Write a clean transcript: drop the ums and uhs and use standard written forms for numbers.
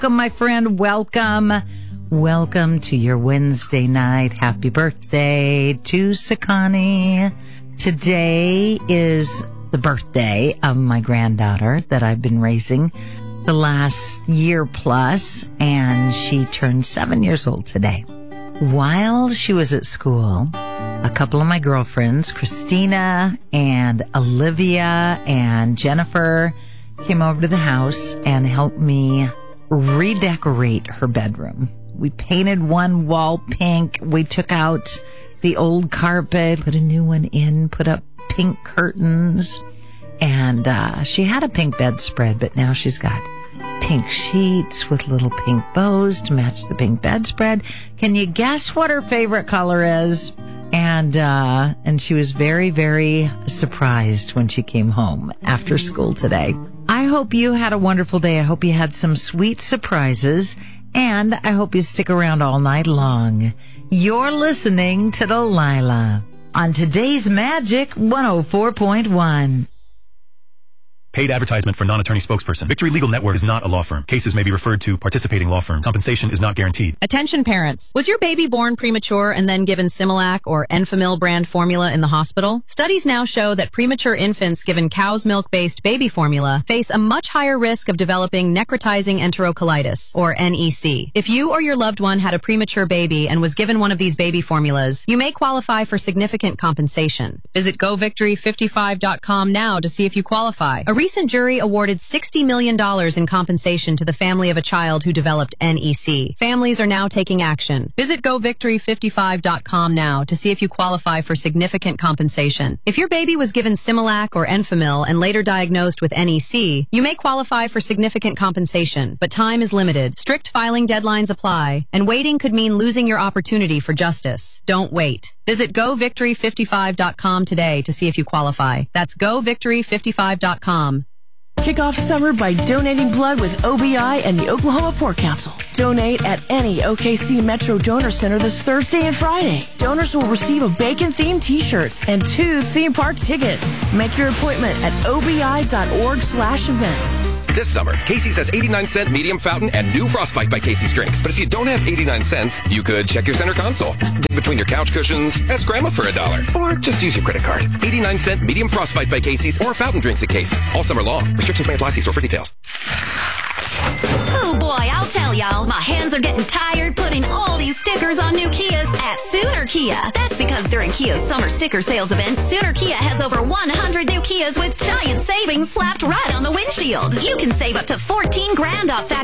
Welcome, my friend. Welcome. Welcome to your Wednesday night. Happy birthday to Sakani. Today is the birthday of my granddaughter that I've been raising the last year plus, and she turned 7 years old today. While she was at school, a couple of my girlfriends, Christina and Olivia and Jennifer, came over to the house and helped me redecorate her bedroom. We painted one wall pink. We took out the old carpet, put a new one in, put up pink curtains. And she had a pink bedspread, but now she's got pink sheets with little pink bows to match the pink bedspread. Can you guess what her favorite color is? And she was very, very surprised when she came home after school today. I hope you had a wonderful day. I hope you had some sweet surprises, and I hope you stick around all night long. You're listening to Delilah on today's Magic 104.1. Paid advertisement for non-attorney spokesperson. Victory Legal Network is not a law firm. Cases may be referred to participating law firms. Compensation is not guaranteed. Attention parents. Was your baby born premature and then given Similac or Enfamil brand formula in the hospital? Studies now show that premature infants given cow's milk-based baby formula face a much higher risk of developing necrotizing enterocolitis, or NEC. If you or your loved one had a premature baby and was given one of these baby formulas, you may qualify for significant compensation. Visit GoVictory55.com now to see if you qualify. A recent jury awarded $60 million in compensation to the family of a child who developed NEC. Families are now taking action. Visit GoVictory55.com now to see if you qualify for significant compensation. If your baby was given Similac or Enfamil and later diagnosed with NEC, you may qualify for significant compensation, but time is limited. Strict filing deadlines apply, and waiting could mean losing your opportunity for justice. Don't wait. Visit GoVictory55.com today to see if you qualify. That's GoVictory55.com. Kick off summer by donating blood with OBI and the Oklahoma Pork Council. Donate at any OKC Metro Donor Center this Thursday and Friday. Donors will receive a bacon-themed t-shirts and 2 theme park tickets. Make your appointment at obi.org/events. This summer, Casey's has 89-cent medium fountain and new Frostbite by Casey's drinks. But if you don't have 89 cents, you could check your center console. Dig between your couch cushions, ask Grandma for $1. Or just use your credit card. 89-cent medium Frostbite by Casey's or fountain drinks at Casey's. All summer long. Restrictions may apply. See store for details. Oh boy, I'll tell y'all, my hands are getting tired putting all these stickers on new Kias at Sooner Kia. That's because during Kia's summer sticker sales event, Sooner Kia has over 100 new Kias with giant savings slapped right on the windshield. You can save up to $14,000 off